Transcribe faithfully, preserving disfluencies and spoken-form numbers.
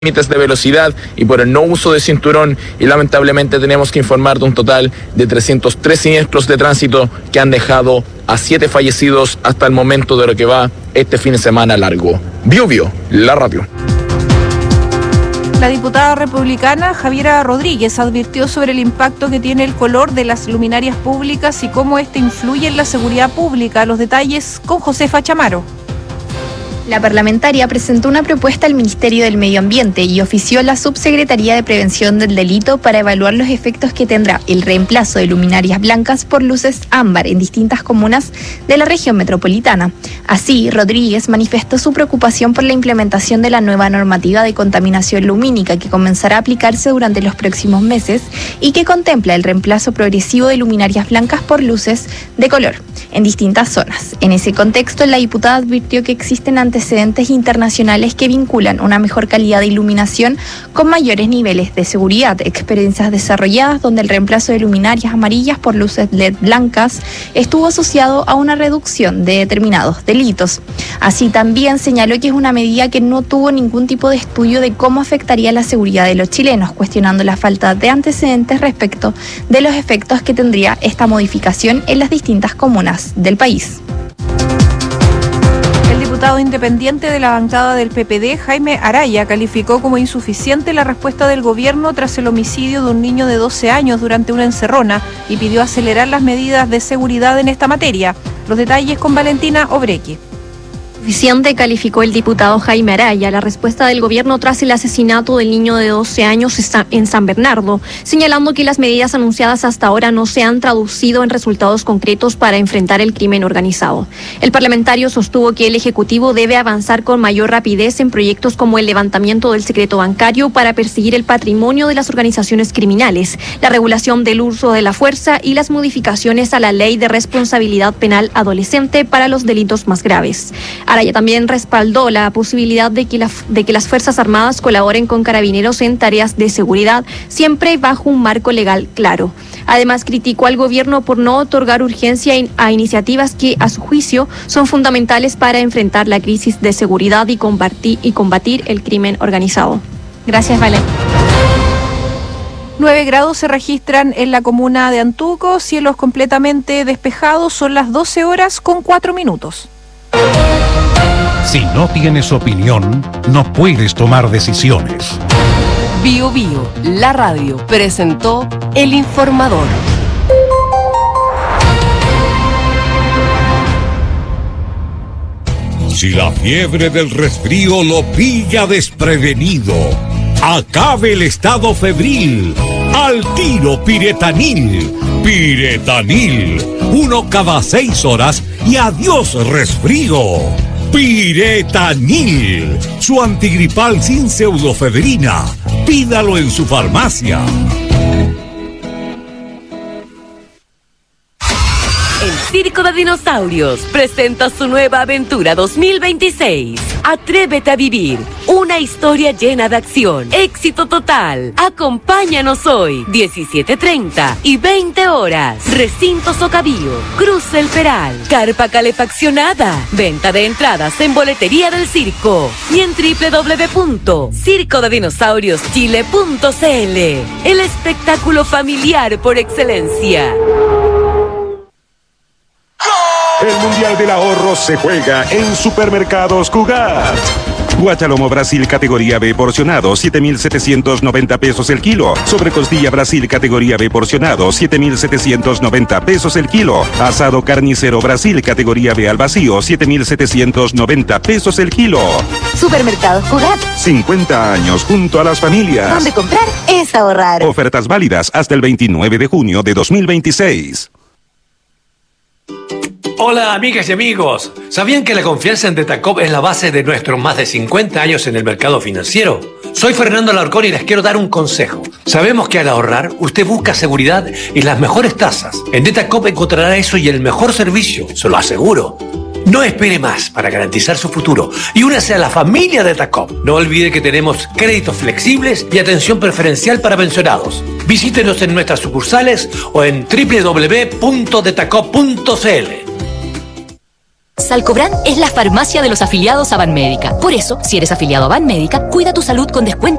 límites de velocidad y por el no uso de cinturón, y lamentablemente tenemos que informar de un total de trescientos tres siniestros de tránsito que han dejado a siete fallecidos hasta el momento de lo que va este fin de semana largo. Bio Bio, la radio. La diputada republicana Javiera Rodríguez advirtió sobre el impacto que tiene el color de las luminarias públicas y cómo este influye en la seguridad pública. Los detalles con Josefa Chamaro. La parlamentaria presentó una propuesta al Ministerio del Medio Ambiente y ofició a la Subsecretaría de Prevención del Delito para evaluar los efectos que tendrá el reemplazo de luminarias blancas por luces ámbar en distintas comunas de la región metropolitana. Así, Rodríguez manifestó su preocupación por la implementación de la nueva normativa de contaminación lumínica que comenzará a aplicarse durante los próximos meses y que contempla el reemplazo progresivo de luminarias blancas por luces de color en distintas zonas. En ese contexto, la diputada advirtió que existen antecedentes internacionales que vinculan una mejor calidad de iluminación con mayores niveles de seguridad, experiencias desarrolladas donde el reemplazo de luminarias amarillas por luces L E D blancas estuvo asociado a una reducción de determinados delitos. Así también señaló que es una medida que no tuvo ningún tipo de estudio de cómo afectaría la seguridad de los chilenos, cuestionando la falta de antecedentes respecto de los efectos que tendría esta modificación en las distintas comunas del país. El diputado independiente de la bancada del P P D, Jaime Araya, calificó como insuficiente la respuesta del gobierno tras el homicidio de un niño de doce años durante una encerrona y pidió acelerar las medidas de seguridad en esta materia. Los detalles con Valentina Obrequi. Suficiente, calificó el diputado Jaime Araya la respuesta del gobierno tras el asesinato del niño de doce años en San Bernardo, señalando que las medidas anunciadas hasta ahora no se han traducido en resultados concretos para enfrentar el crimen organizado. El parlamentario sostuvo que el Ejecutivo debe avanzar con mayor rapidez en proyectos como el levantamiento del secreto bancario para perseguir el patrimonio de las organizaciones criminales, la regulación del uso de la fuerza y las modificaciones a la Ley de Responsabilidad Penal Adolescente para los delitos más graves. Araya también respaldó la posibilidad de que, la, de que las Fuerzas Armadas colaboren con carabineros en tareas de seguridad, siempre bajo un marco legal claro. Además, criticó al gobierno por no otorgar urgencia a iniciativas que, a su juicio, son fundamentales para enfrentar la crisis de seguridad y combatir, y combatir el crimen organizado. Gracias, Valen. nueve grados se registran en la comuna de Antuco, cielos completamente despejados, son las doce horas con cuatro minutos. Si no tienes opinión, no puedes tomar decisiones. Bio Bio, la radio, presentó El Informador. Si la fiebre del resfrío lo pilla desprevenido, acabe el estado febril. Al tiro Piretanil. Piretanil. Uno cada seis horas y adiós resfrío. Piretanil. Su antigripal sin pseudofebrina. Pídalo en su farmacia. El Circo de Dinosaurios presenta su nueva aventura dos mil veintiséis. Atrévete a vivir una historia llena de acción, éxito total. Acompáñanos hoy, diecisiete treinta y veinte horas. Recinto Socavio, Cruz del Peral, carpa calefaccionada. Venta de entradas en boletería del circo y en doble u doble u doble u punto circo de dinosaurios chile punto c l. El espectáculo familiar por excelencia. El Mundial del Ahorro se juega en Supermercados Cugat. Guachalomo Brasil categoría B porcionado, siete mil setecientos noventa pesos el kilo. Sobrecostilla Brasil categoría B porcionado, siete mil setecientos noventa pesos el kilo. Asado carnicero Brasil categoría B al vacío, siete mil setecientos noventa pesos el kilo. Supermercados Cugat. cincuenta años junto a las familias. Donde comprar es ahorrar. Ofertas válidas hasta el veintinueve de junio de dos mil veintiséis. Hola amigas y amigos, ¿sabían que la confianza en Detacop es la base de nuestros más de cincuenta años en el mercado financiero? Soy Fernando Alarcón y les quiero dar un consejo. Sabemos que al ahorrar usted busca seguridad y las mejores tasas. En Detacop encontrará eso y el mejor servicio, se lo aseguro. No espere más para garantizar su futuro y únase a la familia Detacop. No olvide que tenemos créditos flexibles y atención preferencial para pensionados. Visítenos en nuestras sucursales o en doble u doble u doble u punto detacop punto c l. Salcobran es la farmacia de los afiliados a Banmédica. Por eso, si eres afiliado a Banmédica, cuida tu salud con descuento